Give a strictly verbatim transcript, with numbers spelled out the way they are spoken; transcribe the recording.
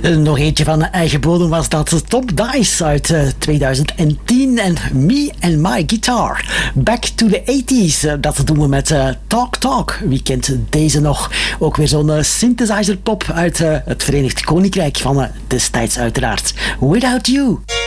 Nog eentje van eigen bodem was dat Top Dice uit uh, twintig tien en Me and My Guitar. Back to the eighties, uh, dat doen we met uh, Talk Talk. Wie kent deze nog? Ook weer zo'n uh, synthesizer pop uit uh, het Verenigd Koninkrijk van uh, destijds uiteraard. Without You.